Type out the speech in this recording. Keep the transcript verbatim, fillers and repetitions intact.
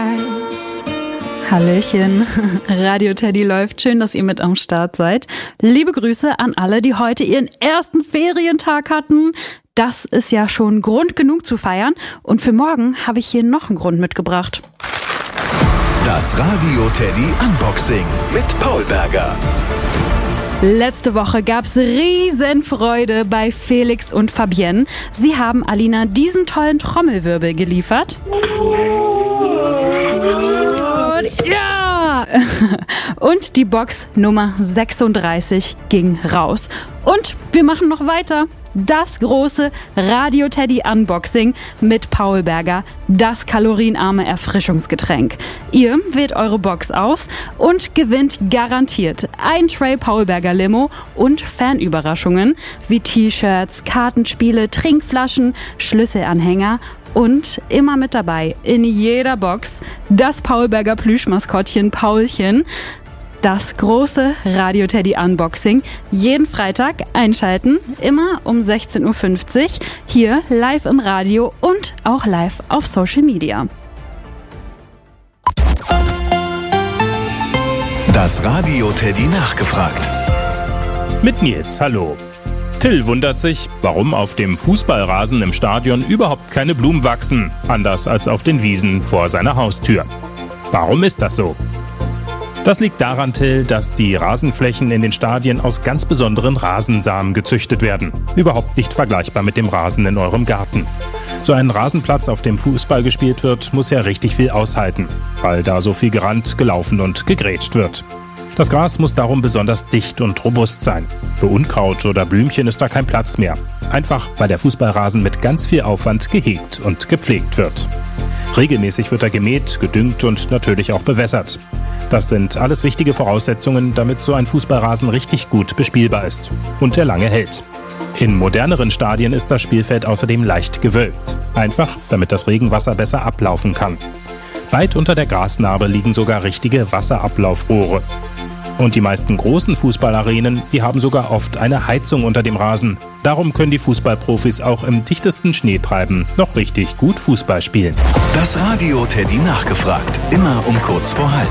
Hallöchen, Radio Teddy läuft. Schön, dass ihr mit am Start seid. Liebe Grüße an alle, die heute ihren ersten Ferientag hatten. Das ist ja schon Grund genug zu feiern. Und für morgen habe ich hier noch einen Grund mitgebracht. Das Radio Teddy Unboxing mit Paul Berger. Letzte Woche gab's Riesenfreude bei Felix und Fabienne. Sie haben Alina diesen tollen Trommelwirbel geliefert. Und ja! Und die Box Nummer sechsunddreißig ging raus. Und wir machen noch weiter. Das große Radio Teddy Unboxing mit Paul Berger, das kalorienarme Erfrischungsgetränk. Ihr wählt eure Box aus und gewinnt garantiert ein Tray Paul Berger Limo und Fanüberraschungen wie T-Shirts, Kartenspiele, Trinkflaschen, Schlüsselanhänger und immer mit dabei in jeder Box das Paul Berger Plüschmaskottchen Paulchen. Das große Radio Teddy Unboxing. Jeden Freitag einschalten, immer um sechzehn Uhr fünfzig, hier live im Radio und auch live auf Social Media. Das Radio Teddy nachgefragt. Mit Nils, hallo. Till wundert sich, warum auf dem Fußballrasen im Stadion überhaupt keine Blumen wachsen, anders als auf den Wiesen vor seiner Haustür. Warum ist das so? Das liegt daran, Till, dass die Rasenflächen in den Stadien aus ganz besonderen Rasensamen gezüchtet werden. Überhaupt nicht vergleichbar mit dem Rasen in eurem Garten. So ein Rasenplatz, auf dem Fußball gespielt wird, muss ja richtig viel aushalten, weil da so viel gerannt, gelaufen und gegrätscht wird. Das Gras muss darum besonders dicht und robust sein. Für Unkraut oder Blümchen ist da kein Platz mehr. Einfach, weil der Fußballrasen mit ganz viel Aufwand gehegt und gepflegt wird. Regelmäßig wird er gemäht, gedüngt und natürlich auch bewässert. Das sind alles wichtige Voraussetzungen, damit so ein Fußballrasen richtig gut bespielbar ist und er lange hält. In moderneren Stadien ist das Spielfeld außerdem leicht gewölbt. Einfach, damit das Regenwasser besser ablaufen kann. Weit unter der Grasnarbe liegen sogar richtige Wasserablaufrohre. Und die meisten großen Fußballarenen, die haben sogar oft eine Heizung unter dem Rasen. Darum können die Fußballprofis auch im dichtesten Schneetreiben noch richtig gut Fußball spielen. Das Radio Teddy nachgefragt, immer um kurz vor halb.